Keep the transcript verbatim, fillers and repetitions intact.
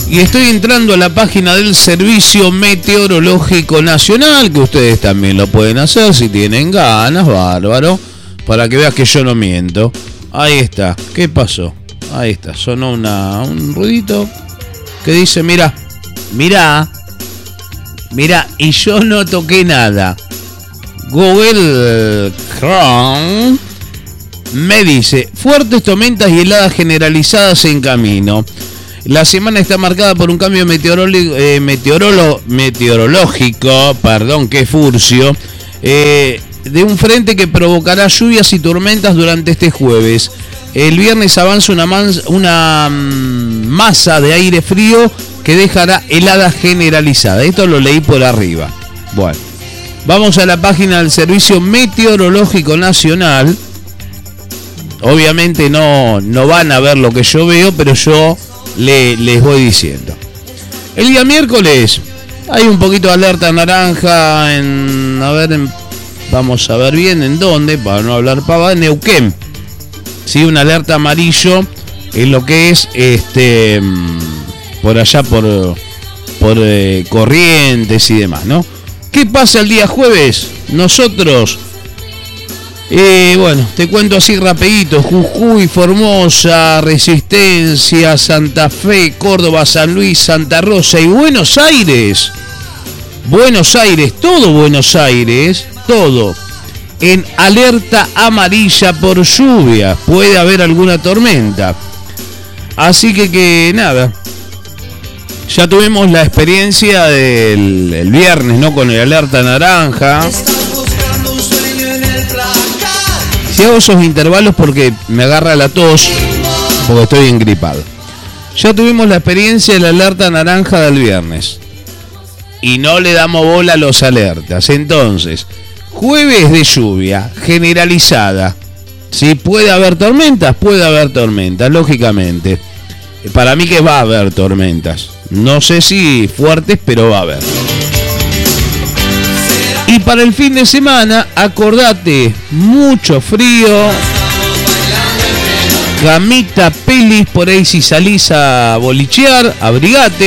Y estoy entrando a la página del Servicio Meteorológico Nacional, que ustedes también lo pueden hacer si tienen ganas, bárbaro, para que veas que yo no miento. Ahí está. ¿Qué pasó? Ahí está. Sonó una, un ruidito que dice, mira, mira, mira, y yo no toqué nada. Google Chrome me dice, fuertes tormentas y heladas generalizadas en camino. La semana está marcada por un cambio meteorolo- eh, meteorolo- meteorológico, perdón, que furcio, eh, de un frente que provocará lluvias y tormentas durante este jueves. El viernes avanza una, mans- una mm, masa de aire frío que dejará helada generalizada. Esto lo leí por arriba. Bueno, vamos a la página del Servicio Meteorológico Nacional. Obviamente no, no van a ver lo que yo veo, pero yo le, les voy diciendo. El día miércoles hay un poquito de alerta naranja en, a ver, en, vamos a ver bien en dónde, para no hablar pava, en Neuquén. Sí, una alerta amarillo en lo que es este por allá por, por eh, Corrientes y demás, ¿no? ¿Qué pasa el día jueves? Nosotros, eh, bueno, te cuento así rapidito: Jujuy, Formosa, Resistencia, Santa Fe, Córdoba, San Luis, Santa Rosa y Buenos Aires. Buenos Aires, todo Buenos Aires, todo en alerta amarilla por lluvia. Puede haber alguna tormenta. Así que que nada. Ya tuvimos la experiencia del el viernes, ¿no? Con el alerta naranja. Si hago esos intervalos porque me agarra la tos, porque estoy engripado. Ya tuvimos la experiencia de la alerta naranja del viernes. Y no le damos bola a los alertas. Entonces, jueves de lluvia generalizada. Si puede haber tormentas, puede haber tormentas, lógicamente. Para mí que va a haber tormentas. No sé si fuertes, pero va a haber. Y para el fin de semana, acordate, mucho frío. Gamita, pelis, por ahí si salís a bolichear, abrigate.